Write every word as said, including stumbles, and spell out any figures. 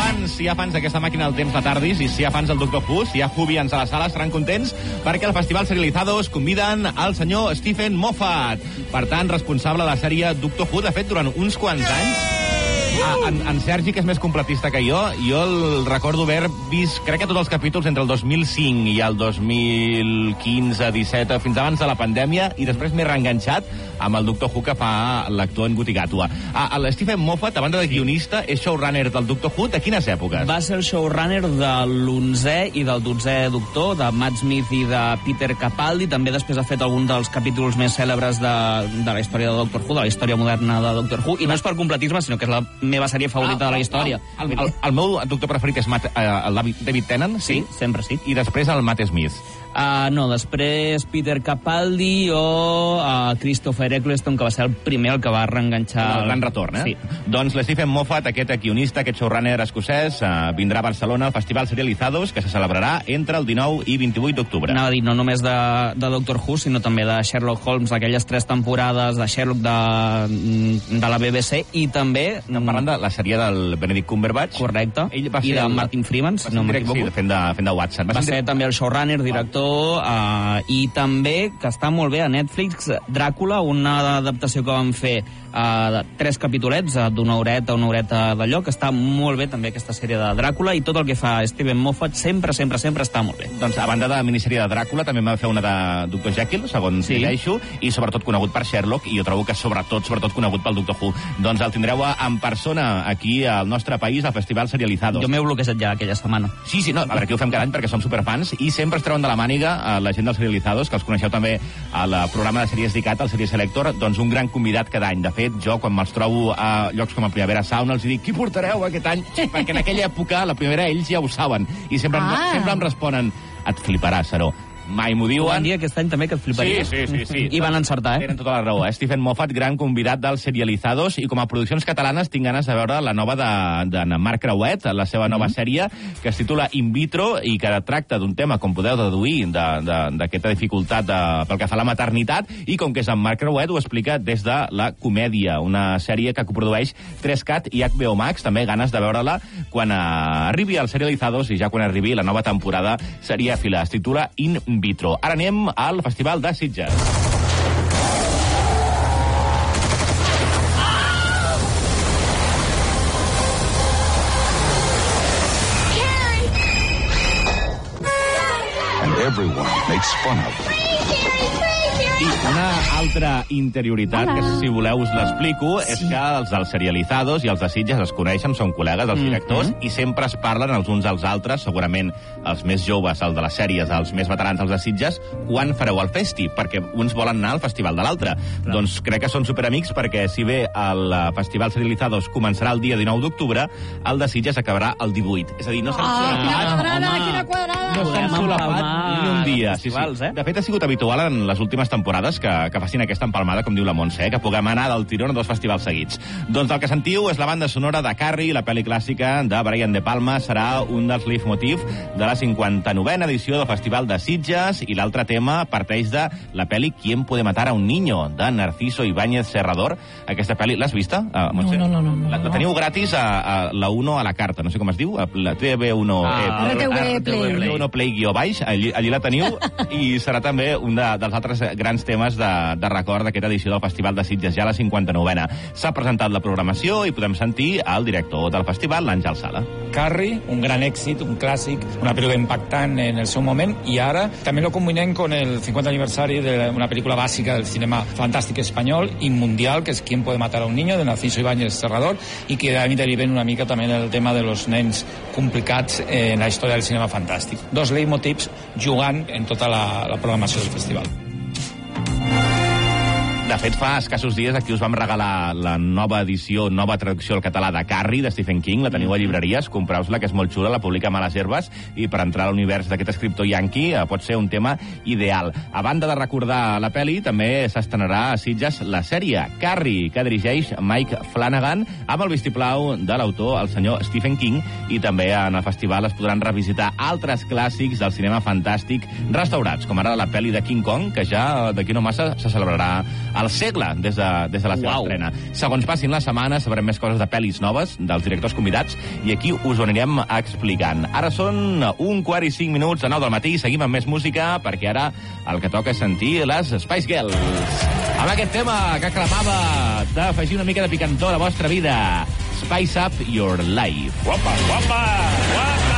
fans, si hi ha fans d'aquesta màquina del temps la Tardis i si hi ha fans del Doctor Who, si hi ha Whovians a la sala, estaran contents perquè al Festival Serializados conviden al senyor Stephen Moffat, per tant, responsable de la sèrie Doctor Who. De fet, durant uns quants anys, Ah, en, en Sergi, que és més completista que jo, jo el recordo haver vist, crec que tots els capítols entre el dos mil cinc i el dos mil quinze, disset, fins abans de la pandèmia, i després m'he reenganxat amb el Doctor Who que fa l'actor en Gutigatua. Ah, el Stephen Moffat, a banda de guionista, és showrunner del Doctor Who de quines èpoques? Va ser el showrunner de l'onzè i del dotzè Doctor, de Matt Smith i de Peter Capaldi. També després ha fet algun dels capítols més cèlebres de, de la història de Doctor Who, de la història moderna de Doctor Who, i no és per completisme, sinó que és la meva sèrie favorita ah, de la història. Ah, el, el, el meu doctor preferit és Matt, eh, el David Tennant, sí? Sí, sempre sí. I després el Matt Smith. Uh, no, després Peter Capaldi o uh, Christopher Eccleston, que va ser el primer el que va reenganxar... El gran retorn, eh? Sí. Doncs l'Stephen Moffat, aquest guionista, aquest showrunner escocès, uh, vindrà a Barcelona al Festival Serializados, que se celebrarà entre el dinou i vint-i-vuit d'octubre. Anava a dir, no només de, de Doctor Who, sinó també de Sherlock Holmes, aquelles tres temporades de Sherlock de, de la B B C, i també... Estem parlant de la sèrie del Benedict Cumberbatch. Correcte. Ell va I de el... Martin Freeman, si no m'equivoco. Sí, fent de, fent de Watson. Va, va ser, ser també el showrunner, director, Uh, i també, que està molt bé a Netflix, Dràcula, una adaptació que van fer uh, de tres capitolets uh, d'una horeta, una horeta d'allò, que està molt bé també aquesta sèrie de Dràcula, i tot el que fa Stephen Moffat sempre, sempre, sempre està molt bé. Doncs a banda de la minissèrie de Dràcula també va fer una de Doctor Jekyll, segons sí. llegeixo, i sobretot conegut per Sherlock, i jo trobo que sobretot, sobretot conegut pel Doctor Who. Doncs el tindreu en persona aquí al nostre país, al Festival Serializados. Jo m'he bloquejat ja aquella setmana. Sí, sí, no, a veure, aquí ho fem cada any perquè som superfans, i sempre es treuen de la màniga a la gent dels Serializados, que els coneixeu també al programa de sèries d'I C A T, el Serie Selector, doncs un gran convidat cada any. De fet, jo, quan me'ls trobo a llocs com a Primavera Sound, els dic, qui portareu aquest any? Perquè en aquella època, la primavera, ells ja ho saben. I sempre, ah. em, sempre em responen, et fliparàs, Saró. Mai m'ho diuen. Van dir aquest any també que et fliparia. Sí, sí, sí. sí. I van encertar, eh? Tenen tota la raó. Eh? Stephen Moffat, gran convidat dels Serializados, i com a produccions catalanes tinc ganes de veure la nova de, de Marc Creuet, la seva nova mm-hmm. sèrie, que es titula In Vitro, i que tracta d'un tema, com podeu deduir, d'aquesta dificultat de, pel que fa a la maternitat, i com que és en Marc Creuet, ho explica des de la comèdia, una sèrie que coprodueix tres cat i H B O Max. També ganes de veure-la quan uh, arribi als Serializados, i ja quan arribi la nova temporada seria fila. Es titula In Vitro. Ara anem al Festival de Sitges. And everyone makes fun of them. I una altra interioritat, Hola. que si voleu us l'explico, sí. és que els dels Serializados i els de Sitges es coneixen, són col·legues, els directors, mm-hmm. i sempre es parlen els uns als altres, segurament els més joves, els de les sèries, els més veterans, els de Sitges, quan fareu el festi, perquè uns volen anar al festival de l'altre. Doncs crec que són superamics, perquè si bé el Festival Serializados començarà el dia dinou d'octubre, el de Sitges acabarà el divuit. És a dir, no s'han oh, solapat... Quina quadrada, quina quadrada! No s'han solapat ni un dia. Sí, sí. Eh? De fet, ha sigut habitual en les últimes temporades que, que facin aquesta empalmada, com diu la Montse, eh? que puguem anar del tirón a dos festivals seguits. Doncs el que sentiu és la banda sonora de Carrie, la pel·li clàssica de Brian De Palma. Serà un dels leitmotiv de la cinquanta-novena edició del Festival de Sitges, i l'altre tema parteix de la pel·li ¿Quién puede matar a un niño?, de Narciso Ibáñez Serrador. Aquesta pel·li, l'has vista, uh, Montse? No, no, no. no, la, la teniu gratis a, a la uno a la carta, no sé com es diu, a la T V uno... Ah, eh, R T V Play. R T V uno Play guió baix, allí, allí la teniu, i serà també un de, dels altres grans temes de, de record d'aquesta edició del Festival de Sitges, ja la cinquanta-novena. S'ha presentat la programació i podem sentir el director del festival, l'Àngel Sala. Carrie, un gran èxit, un clàssic, una pel·lícula impactant en el seu moment, i ara també lo combinem con el cinquanta aniversari d'una pel·lícula bàsica del cinema fantàstic espanyol i mundial, que és ¿Quién puede matar a un niño?, de Narciso Ibáñez Serrador, i que a mi deriven una mica també en el tema de los nens complicats en la història del cinema fantàstic. Dos leitmotivs jugant en tota la, la programació del festival. De fet, fa escassos dies aquí us vam regalar la nova edició, nova traducció al català de Carrie, de Stephen King. La teniu a llibreries, compreu-la, que és molt xula, la publica a Males Herbes, i per entrar a l'univers d'aquest escriptor yanqui eh, pot ser un tema ideal. A banda de recordar la peli, també s'estrenarà a Sitges la sèrie Carrie, que dirigeix Mike Flanagan, amb el vistiplau de l'autor, el senyor Stephen King, i també en el festival es podran revisitar altres clàssics del cinema fantàstic restaurats, com ara la peli de King Kong, que ja d'aquí no massa se celebrarà al segle des de, des de la seva Uau. estrena. Segons passin les setmanes, sabrem més coses de pel·lis noves, dels directors convidats, i aquí us ho anirem explicant. Ara són un quart i cinc minuts de nou del matí, seguim amb més música, perquè ara el que toca és sentir les Spice Girls. Amb aquest tema que clamava d'afegir una mica de picantor a la vostra vida. Spice up your life. Guapa, guapa, guapa!